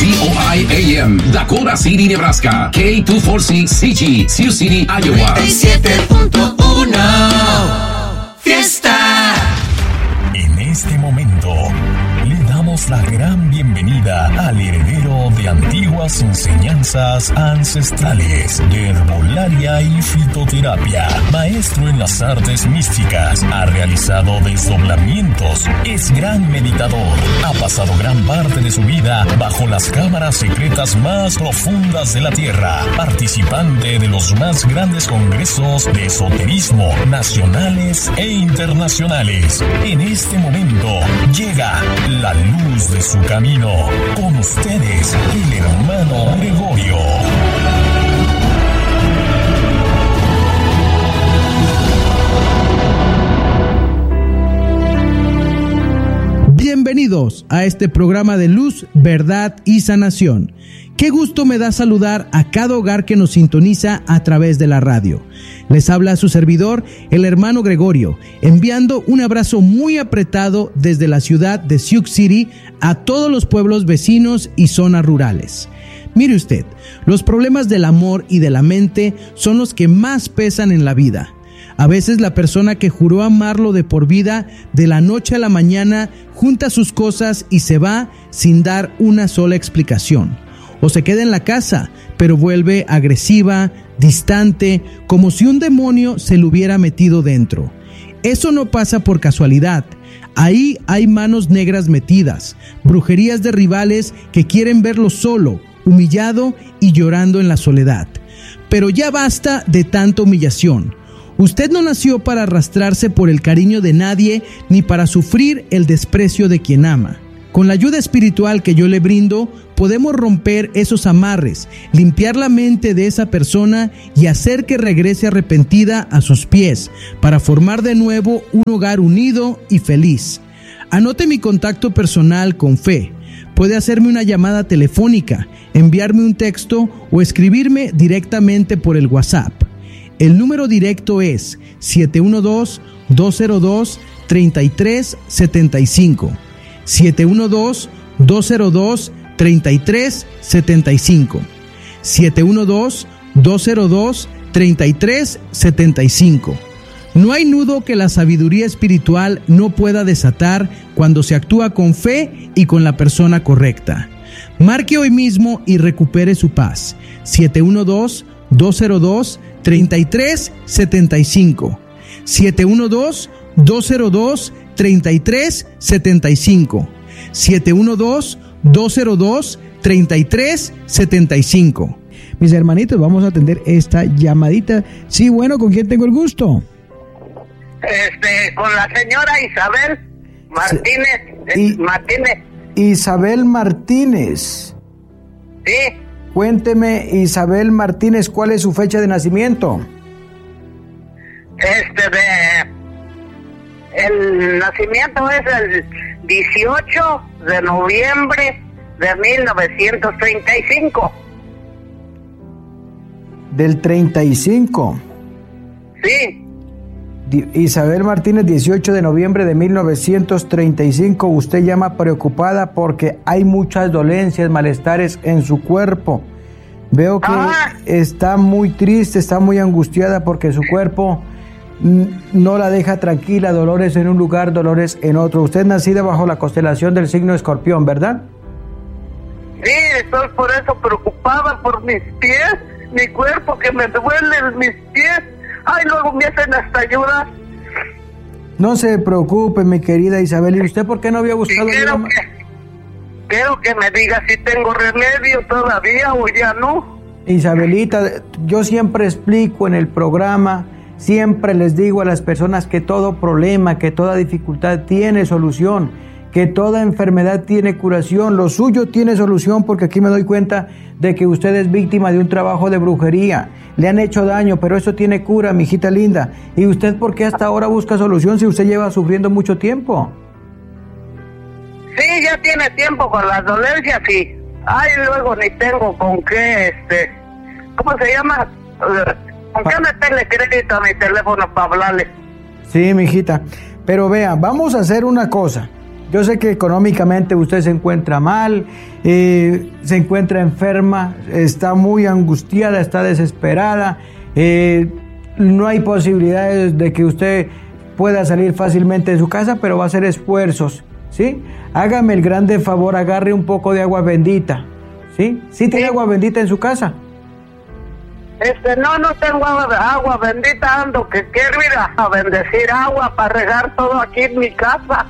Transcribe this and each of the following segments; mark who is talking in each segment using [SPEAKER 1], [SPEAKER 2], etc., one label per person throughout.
[SPEAKER 1] KCOI AM, Dakota City, Nebraska. K246CG, Sioux City, Iowa.
[SPEAKER 2] 97.1 Fiesta.
[SPEAKER 3] En este momento le damos la gran bienvenida al heredero de antiguas enseñanzas ancestrales de herbolaria y fitoterapia, maestro en las artes místicas, ha realizado desdoblamientos, es gran meditador, ha pasado gran parte de su vida bajo las cámaras secretas más profundas de la tierra, participante de los más grandes congresos de esoterismo nacionales e internacionales. En este momento llega la luz de su camino. Con ustedes, el hermano Gregorio.
[SPEAKER 4] Bienvenidos a este programa de luz, verdad y sanación. Qué gusto me da saludar a cada hogar que nos sintoniza a través de la radio. Les habla su servidor, el hermano Gregorio, enviando un abrazo muy apretado desde la ciudad de Sioux City a todos los pueblos vecinos y zonas rurales. Mire usted, los problemas del amor y de la mente son los que más pesan en la vida. A veces la persona que juró amarlo de por vida, de la noche a la mañana, junta sus cosas y se va sin dar una sola explicación. O se queda en la casa, pero vuelve agresiva, distante, como si un demonio se le hubiera metido dentro. Eso no pasa por casualidad. Ahí hay manos negras metidas, brujerías de rivales que quieren verlo solo, humillado y llorando en la soledad. Pero ya basta de tanta humillación. Usted no nació para arrastrarse por el cariño de nadie ni para sufrir el desprecio de quien ama. Con la ayuda espiritual que yo le brindo, podemos romper esos amarres, limpiar la mente de esa persona y hacer que regrese arrepentida a sus pies para formar de nuevo un hogar unido y feliz. Anote mi contacto personal con fe. Puede hacerme una llamada telefónica, enviarme un texto o escribirme directamente por el WhatsApp. El número directo es 712-202-3375. 712-202-3375. 712-202-3375. No hay nudo que la sabiduría espiritual no pueda desatar cuando se actúa con fe y con la persona correcta. Marque hoy mismo y recupere su paz. 712-202-3375. 712-202-3375. 712-202-3375. Mis hermanitos, vamos a atender esta llamadita. Sí, bueno, ¿con quién tengo el gusto?
[SPEAKER 5] Con la señora Isabel Martínez.
[SPEAKER 4] Isabel Martínez.
[SPEAKER 5] Sí.
[SPEAKER 4] Cuénteme, Isabel Martínez, ¿cuál es su fecha de nacimiento?
[SPEAKER 5] El nacimiento es el 18 de noviembre de 1935.
[SPEAKER 4] ¿Del 35?
[SPEAKER 5] Sí.
[SPEAKER 4] Isabel Martínez, 18 de noviembre de 1935. Usted llama preocupada porque hay muchas dolencias, malestares en su cuerpo. Veo que está muy triste, está muy angustiada porque su cuerpo no la deja tranquila, dolores en un lugar, dolores en otro. Usted es nacida bajo la constelación del signo Escorpión, ¿verdad?
[SPEAKER 5] Sí, estoy por eso preocupada por mis pies, mi cuerpo que me duelen mis pies. Ay, luego me hacen hasta llorar.
[SPEAKER 4] No se preocupe, mi querida Isabel. ¿Y usted por qué no había buscado?
[SPEAKER 5] Quiero que me diga si tengo remedio todavía o ya no.
[SPEAKER 4] Isabelita, yo siempre explico en el programa, siempre les digo a las personas que todo problema, que toda dificultad tiene solución, que toda enfermedad tiene curación. Lo suyo tiene solución porque aquí me doy cuenta de que usted es víctima de un trabajo de brujería. Le han hecho daño, pero eso tiene cura, mi hijita linda. ¿Y usted por qué hasta ahora busca solución si usted lleva sufriendo mucho tiempo?
[SPEAKER 5] Sí, ya tiene tiempo con las dolencias y... Ay, luego ni tengo con qué, ¿cómo se llama? ¿Con qué meterle crédito a mi teléfono para hablarle?
[SPEAKER 4] Sí, mi hijita. Pero vea, vamos a hacer una cosa. Yo sé que económicamente usted se encuentra mal, se encuentra enferma, está muy angustiada, está desesperada, no hay posibilidades de que usted pueda salir fácilmente de su casa, pero va a hacer esfuerzos, ¿sí? Hágame el grande favor, agarre un poco de agua bendita, ¿sí? ¿Sí tiene agua bendita en su casa?
[SPEAKER 5] No tengo agua bendita, ando que quiero ir a bendecir agua para regar todo aquí en mi casa.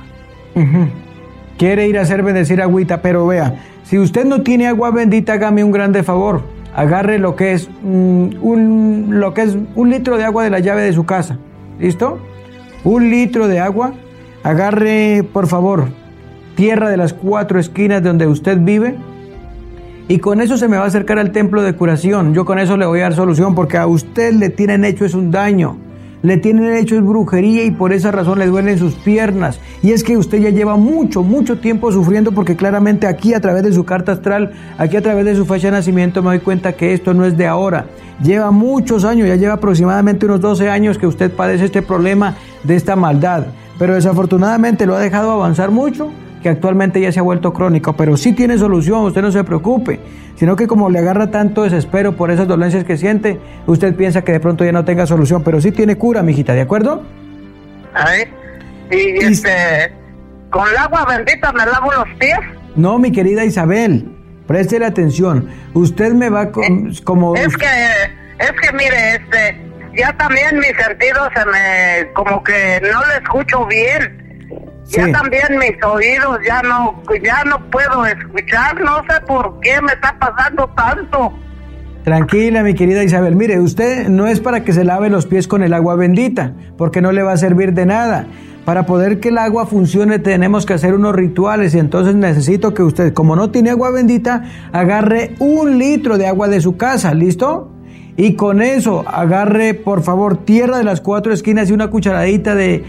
[SPEAKER 4] Quiere ir a hacer bendecir agüita, pero vea, si usted no tiene agua bendita, hágame un grande favor, agarre lo que es un litro de agua de la llave de su casa, ¿listo? 1 litro de agua, agarre por favor tierra de las 4 esquinas de donde usted vive, y con eso se me va a acercar al templo de curación. Yo con eso le voy a dar solución, porque a usted le tienen hecho es un daño, le tienen hecho es brujería, y por esa razón le duelen sus piernas. Y es que usted ya lleva mucho tiempo sufriendo, porque claramente aquí a través de su carta astral, aquí a través de su fecha de nacimiento, me doy cuenta que esto no es de ahora. Lleva muchos años, ya lleva aproximadamente unos 12 años que usted padece este problema de esta maldad. Pero desafortunadamente lo ha dejado avanzar mucho, que actualmente ya se ha vuelto crónico, pero sí tiene solución, usted no se preocupe, sino que como le agarra tanto desespero por esas dolencias que siente, usted piensa que de pronto ya no tenga solución, pero sí tiene cura, mijita, ¿de acuerdo?
[SPEAKER 5] Ay, y ¿con el agua bendita me lavo los pies?
[SPEAKER 4] No, mi querida Isabel, préstele atención, usted me va como...
[SPEAKER 5] Es que mire, ya también mis sentidos como que no le escucho bien. Sí. Ya también mis oídos ya no puedo escuchar, no sé por qué me está pasando tanto.
[SPEAKER 4] Tranquila, mi querida Isabel, mire, usted no es para que se lave los pies con el agua bendita, porque no le va a servir de nada. Para poder que el agua funcione tenemos que hacer unos rituales, y entonces necesito que usted, como no tiene agua bendita, agarre 1 litro de agua de su casa, ¿listo? Y con eso agarre, por favor, tierra de las 4 esquinas y una cucharadita de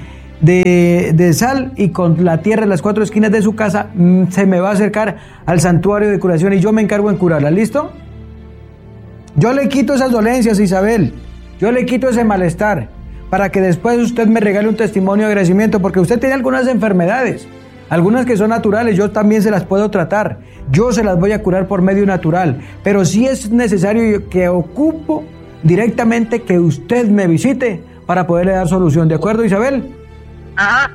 [SPEAKER 4] sal, y con la tierra de las 4 esquinas de su casa se me va a acercar al santuario de curación y yo me encargo en curarla, ¿listo? Yo le quito esas dolencias, Isabel, yo le quito ese malestar, para que después usted me regale un testimonio de agradecimiento, porque usted tiene algunas enfermedades, algunas que son naturales, yo también se las puedo tratar, yo se las voy a curar por medio natural, pero sí es necesario que ocupo directamente que usted me visite para poderle dar solución, ¿de acuerdo, Isabel?
[SPEAKER 5] Ajá,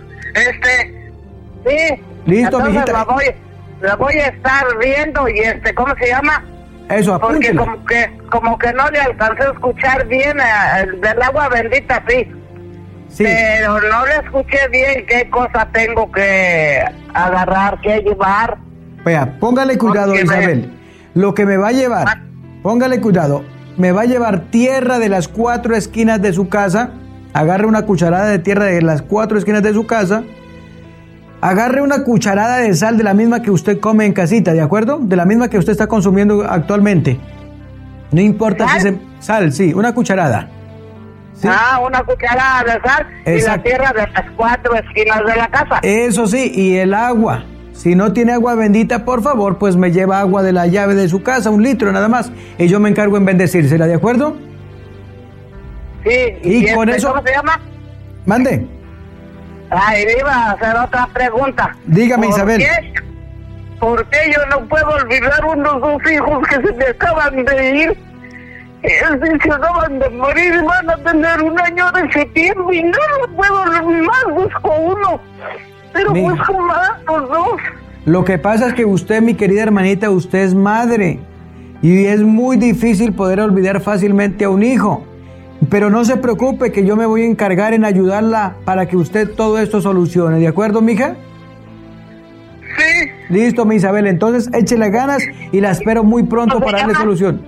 [SPEAKER 5] sí.
[SPEAKER 4] Listo,
[SPEAKER 5] entonces
[SPEAKER 4] mijita.
[SPEAKER 5] La voy a estar viendo y ¿cómo se llama?
[SPEAKER 4] Eso, apúntela.
[SPEAKER 5] Porque como que no le alcancé a escuchar bien del agua bendita, sí. Pero no le escuché bien qué cosa tengo que agarrar, que llevar.
[SPEAKER 4] Vea, póngale cuidado, Isabel. Lo que me va a llevar, póngale cuidado, me va a llevar tierra de las 4 esquinas de su casa. Agarre una cucharada de tierra de las 4 esquinas de su casa. Agarre una cucharada de sal de la misma que usted come en casita, ¿de acuerdo? De la misma que usted está consumiendo actualmente. No importa si es sal, sí, una cucharada. ¿Sí?
[SPEAKER 5] Una cucharada de sal. Exacto. Y la tierra de las 4 esquinas de la casa.
[SPEAKER 4] Eso sí, y el agua. Si no tiene agua bendita, por favor, pues me lleva agua de la llave de su casa, 1 litro nada más. Y yo me encargo en bendecírsela, ¿de acuerdo?
[SPEAKER 5] Sí,
[SPEAKER 4] y con eso...
[SPEAKER 5] ¿Cómo se llama?
[SPEAKER 4] Mande.
[SPEAKER 5] Ay, le iba a hacer otra pregunta.
[SPEAKER 4] Dígame, Isabel.
[SPEAKER 5] ¿Por qué yo no puedo olvidar unos 2 hijos que se me acaban de ir? Se acaban de morir y van a tener 1 año de septiembre y no lo puedo más, busco uno. Pero busco más los 2.
[SPEAKER 4] Lo que pasa es que usted, mi querida hermanita, usted es madre. Y es muy difícil poder olvidar fácilmente a un hijo. Pero no se preocupe, que yo me voy a encargar en ayudarla para que usted todo esto solucione. ¿De acuerdo, mija?
[SPEAKER 5] Sí.
[SPEAKER 4] Listo, mi Isabel. Entonces, échele ganas y la espero muy pronto para darle solución.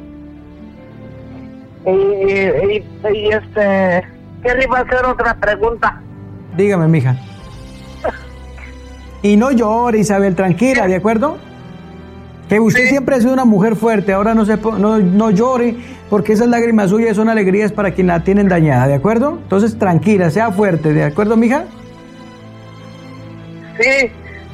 [SPEAKER 5] ¿Qué le iba a hacer otra pregunta?
[SPEAKER 4] Dígame, mija. Y no llore, Isabel, tranquila, ¿de acuerdo? Que usted siempre ha sido una mujer fuerte, ahora no llore, porque esas lágrimas suyas son alegrías para quien la tienen dañada, ¿de acuerdo? Entonces, tranquila, sea fuerte, ¿de acuerdo, mija?
[SPEAKER 5] Sí,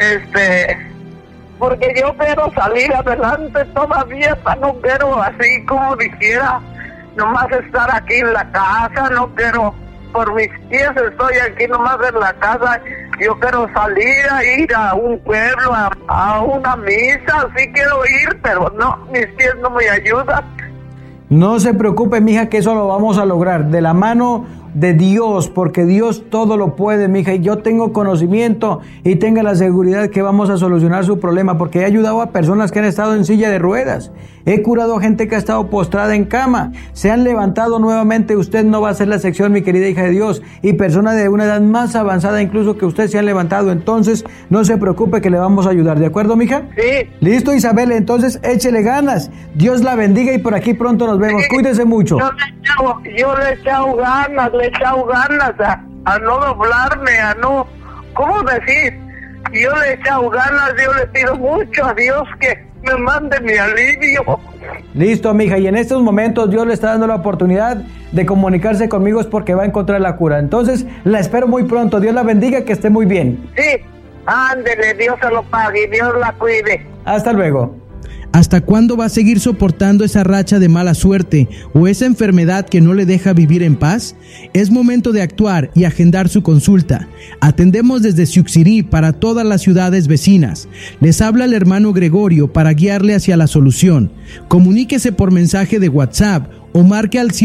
[SPEAKER 5] porque yo quiero salir adelante todavía, no quiero así como dijera, nomás estar aquí en la casa, no quiero, por mis pies estoy aquí nomás en la casa, Yo quiero salir a ir a un pueblo, a una misa, sí quiero ir, pero no, mis pies no me ayudan.
[SPEAKER 4] No se preocupe, mija, que eso lo vamos a lograr de la mano de Dios, porque Dios todo lo puede, mija, y yo tengo conocimiento y tenga la seguridad que vamos a solucionar su problema, porque he ayudado a personas que han estado en silla de ruedas, he curado a gente que ha estado postrada en cama, se han levantado nuevamente. Usted no va a ser la excepción, mi querida hija de Dios, y personas de una edad más avanzada incluso que usted se han levantado. Entonces no se preocupe, que le vamos a ayudar, ¿de acuerdo, mija?
[SPEAKER 5] Sí.
[SPEAKER 4] Listo, Isabel, entonces échele ganas, Dios la bendiga y por aquí pronto nos vemos. Sí. Cuídese mucho.
[SPEAKER 5] Yo le he echado ganas a no doblarme, a no, ¿cómo decir? Yo le he echado ganas, yo le pido mucho a Dios que me mande mi alivio.
[SPEAKER 4] Listo, mija, y en estos momentos Dios le está dando la oportunidad de comunicarse conmigo, es porque va a encontrar la cura. Entonces, la espero muy pronto. Dios la bendiga, que esté muy bien.
[SPEAKER 5] Sí, ándele, Dios se lo pague, Dios la cuide.
[SPEAKER 4] Hasta luego.
[SPEAKER 6] ¿Hasta cuándo va a seguir soportando esa racha de mala suerte o esa enfermedad que no le deja vivir en paz? Es momento de actuar y agendar su consulta. Atendemos desde Siuxiri para todas las ciudades vecinas. Les habla el hermano Gregorio para guiarle hacia la solución. Comuníquese por mensaje de WhatsApp o marque al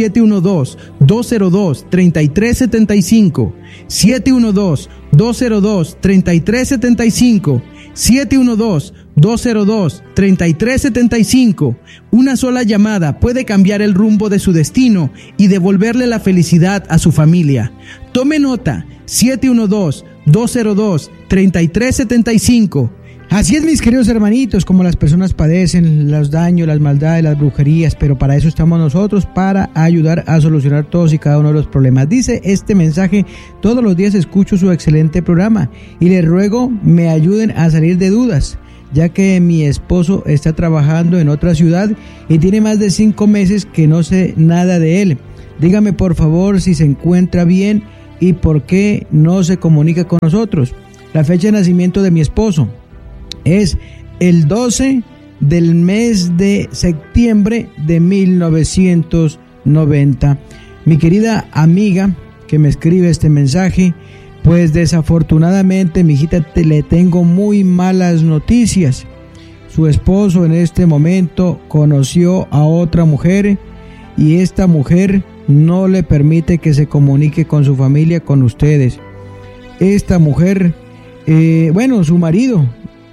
[SPEAKER 6] 712-202-3375, 712-202-3375, 712-202-3375. Una sola llamada puede cambiar el rumbo de su destino y devolverle la felicidad a su familia. Tome nota, 712-202-3375.
[SPEAKER 4] Así es, mis queridos hermanitos, como las personas padecen los daños, las maldades, las brujerías, pero para eso estamos nosotros, para ayudar a solucionar todos y cada uno de los problemas. Dice este mensaje: todos los días escucho su excelente programa y les ruego me ayuden a salir de dudas, ya que mi esposo está trabajando en otra ciudad y tiene más de 5 meses que no sé nada de él. Dígame por favor si se encuentra bien y por qué no se comunica con nosotros. La fecha de nacimiento de mi esposo es el 12 del mes de septiembre de 1990. Mi querida amiga que me escribe este mensaje, pues desafortunadamente, mi hijita, le tengo muy malas noticias. Su esposo en este momento conoció a otra mujer y esta mujer no le permite que se comunique con su familia, con ustedes. Esta mujer, su marido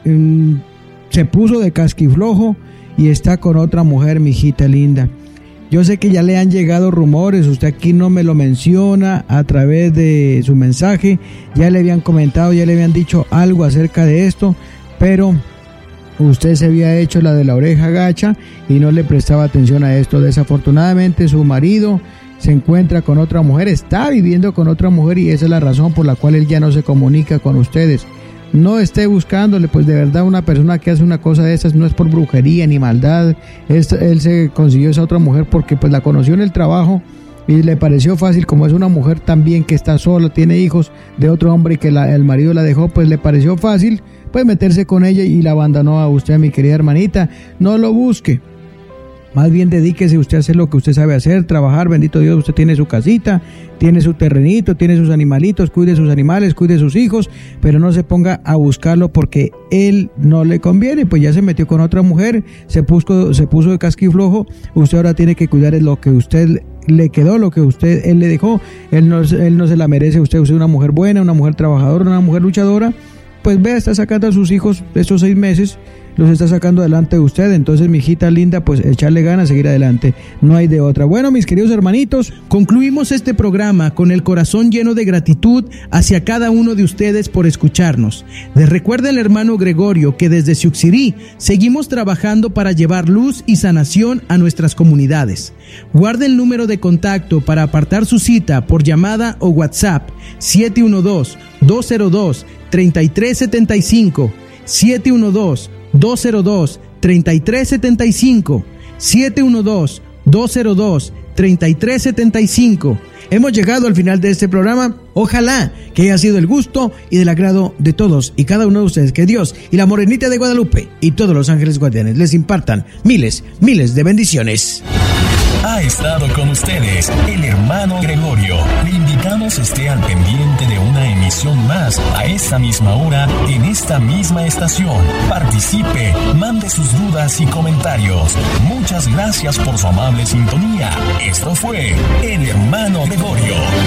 [SPEAKER 4] se puso de casquiflojo y está con otra mujer, mi hijita linda. Yo sé que ya le han llegado rumores, usted aquí no me lo menciona a través de su mensaje, ya le habían comentado, ya le habían dicho algo acerca de esto, pero usted se había hecho la de la oreja gacha y no le prestaba atención a esto. Desafortunadamente su marido se encuentra con otra mujer, está viviendo con otra mujer y esa es la razón por la cual él ya no se comunica con ustedes. No esté buscándole, pues de verdad una persona que hace una cosa de esas no es por brujería ni maldad. Él se consiguió esa otra mujer porque pues la conoció en el trabajo y le pareció fácil, como es una mujer también que está sola, tiene hijos de otro hombre y que el marido la dejó, pues le pareció fácil pues meterse con ella y la abandonó a usted, mi querida hermanita. No lo busque. Más bien dedíquese usted a hacer lo que usted sabe hacer, trabajar. Bendito Dios, usted tiene su casita, tiene su terrenito, tiene sus animalitos, cuide sus animales, cuide sus hijos, pero no se ponga a buscarlo porque él no le conviene, pues ya se metió con otra mujer, se puso de casquiflojo. Usted ahora tiene que cuidar de lo que usted le quedó, lo que él le dejó. Él no se la merece. Usted es una mujer buena, una mujer trabajadora, una mujer luchadora. Pues vea, está sacando a sus hijos estos 6 meses, los está sacando adelante de usted. Entonces, mi hijita linda, pues echarle ganas, seguir adelante, no hay de otra. Bueno, mis queridos hermanitos,
[SPEAKER 6] concluimos este programa con el corazón lleno de gratitud hacia cada uno de ustedes por escucharnos. Les recuerda el hermano Gregorio que desde Siuxiri seguimos trabajando para llevar luz y sanación a nuestras comunidades. Guarde el número de contacto para apartar su cita por llamada o WhatsApp: 712-202-3375, 712-202-3375, 712-202-3375. Hemos llegado al final de este programa. Ojalá que haya sido el gusto y del agrado de todos y cada uno de ustedes. Que Dios y la Morenita de Guadalupe y todos los ángeles guardianes les impartan miles de bendiciones.
[SPEAKER 3] Ha estado con ustedes el hermano Gregorio. Le invitamos esté al pendiente de una emisión más a esta misma hora en esta misma estación. Participe, mande sus dudas y comentarios. Muchas gracias por su amable sintonía. Esto fue el hermano Gregorio.